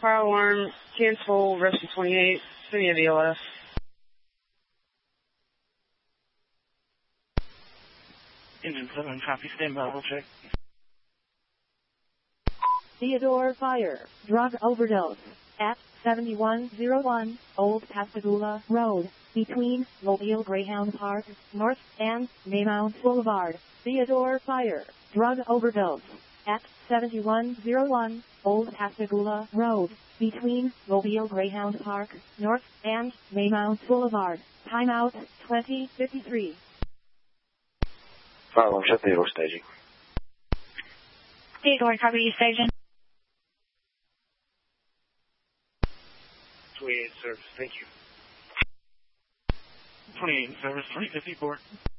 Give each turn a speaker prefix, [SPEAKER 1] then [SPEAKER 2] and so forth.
[SPEAKER 1] Fire alarm, cancel, rescue 28, send me a VLS.
[SPEAKER 2] Engine 7, copy, stand by, we'll check.
[SPEAKER 3] Theodore Fire, drug overdose, at 7101 Old Pascagoula Road, between Mobile Greyhound Park, North, and Maymount Boulevard. Theodore Fire, drug overdose, at 7101 Old Pascagoula Road, between Mobile Greyhound Park, North, and Maymount Boulevard. Timeout 2053.
[SPEAKER 4] Fire alarm, shut Theodore staging.
[SPEAKER 5] Theodore, copy staging.
[SPEAKER 4] 28 service, thank you.
[SPEAKER 2] 28 service, 354.